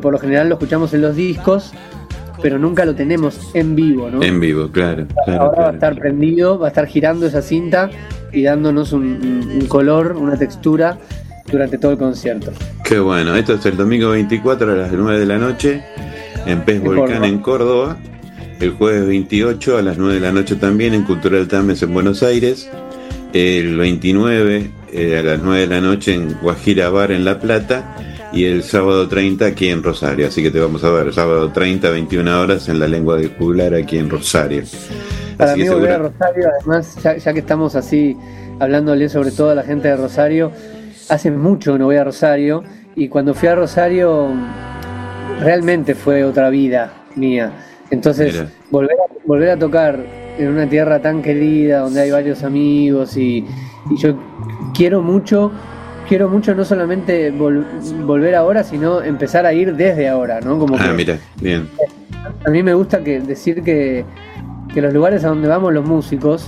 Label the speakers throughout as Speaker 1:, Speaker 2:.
Speaker 1: por lo general lo escuchamos en los discos, pero nunca lo tenemos en vivo, ¿no?
Speaker 2: En vivo, claro.
Speaker 1: Ahora va a estar prendido, va a estar girando esa cinta y dándonos un color, una textura durante todo el concierto.
Speaker 2: Qué bueno, esto es el domingo 24 a las 9 de la noche en Pez Volcán en Córdoba, el jueves 28 a las 9 de la noche también en Cultural Tames en Buenos Aires, el 29 a las 9 de la noche en Guajira Bar en La Plata y el sábado 30 aquí en Rosario, así que te vamos a ver sábado 30 21 horas en la Lengua del Juglar aquí en Rosario.
Speaker 1: Para mí volver a Rosario, además, ya que estamos así hablándole sobre todo a la gente de Rosario, hace mucho que no voy a Rosario, y cuando fui a Rosario realmente fue otra vida mía. Entonces, volver a tocar en una tierra tan querida, donde hay varios amigos, y yo quiero mucho no solamente volver ahora, sino empezar a ir desde ahora, ¿no? Como
Speaker 2: mira, bien.
Speaker 1: A mí me gusta decir que los lugares a donde vamos los músicos,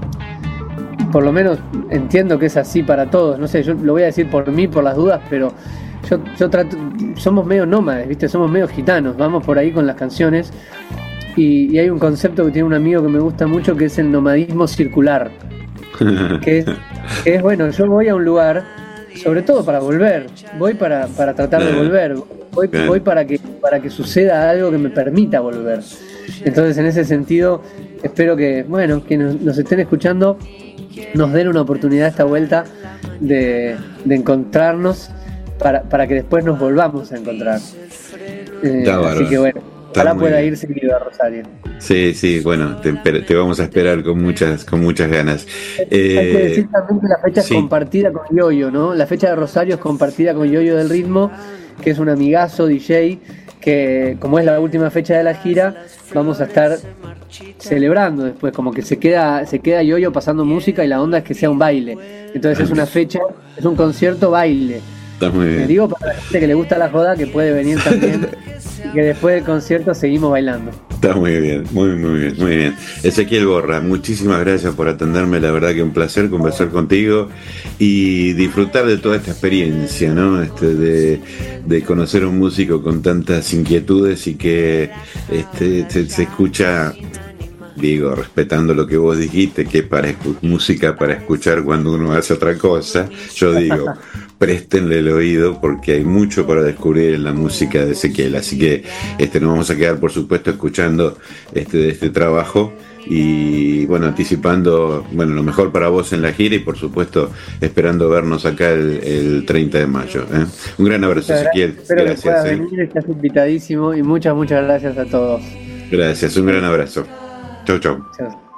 Speaker 1: por lo menos entiendo que es así para todos, no sé, yo lo voy a decir por mí, por las dudas, pero yo trato, somos medio nómades, ¿viste? Somos medio gitanos, vamos por ahí con las canciones, y hay un concepto que tiene un amigo que me gusta mucho, que es el nomadismo circular, que es bueno, yo voy a un lugar, sobre todo para volver, voy para tratar de volver, voy para que suceda algo que me permita volver. Entonces, en ese sentido, espero que nos estén escuchando, nos den una oportunidad esta vuelta de encontrarnos para que después nos volvamos a encontrar. Así que bueno, ojalá pueda ir seguido a Rosario.
Speaker 2: Sí, bueno, te vamos a esperar con muchas ganas.
Speaker 1: Hay que decir también que la fecha es compartida con Yoyo, ¿no? La fecha de Rosario es compartida con Yoyo del Ritmo, que es un amigazo DJ, que como es la última fecha de la gira, vamos a estar celebrando después, como que se queda Yoyo pasando música y la onda es que sea un baile. Entonces es una fecha, es un concierto baile.
Speaker 2: Está muy bien.
Speaker 1: Digo para la gente que le gusta la joda, que puede venir también y que después del concierto seguimos bailando.
Speaker 2: Está muy bien, muy bien. Ezequiel Borra, muchísimas gracias por atenderme, la verdad que un placer conversar contigo y disfrutar de toda esta experiencia, ¿no? De conocer a un músico con tantas inquietudes y que se escucha, digo, respetando lo que vos dijiste, que música para escuchar cuando uno hace otra cosa, yo digo, préstenle el oído porque hay mucho para descubrir en la música de Ezequiel, así que nos vamos a quedar por supuesto escuchando de este trabajo y bueno, anticipando lo mejor para vos en la gira y por supuesto esperando vernos acá el 30 de mayo. Un gran abrazo, Ezequiel.
Speaker 1: Espero que puedas venir, estás invitadísimo y muchas gracias a todos.
Speaker 2: Gracias, un gran abrazo. Chau.